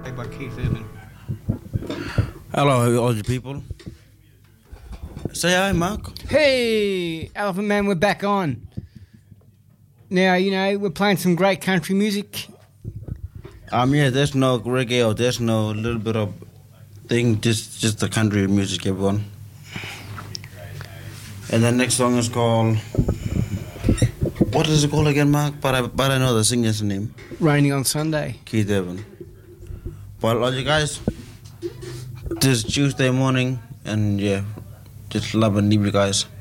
By Keith Urban. Hello, all you people. Say hi, Mark. Hey, Elephant Man, we're back on. Now, we're playing some great country music. Yeah, there's no reggae or there's no little bit of thing, just the country music, everyone. And the next song is called... What is it called again, Mark? But I know the singer's name. Raining on Sunday. Keith Urban. But all you guys, this Tuesday morning, and yeah, just love and leave you guys.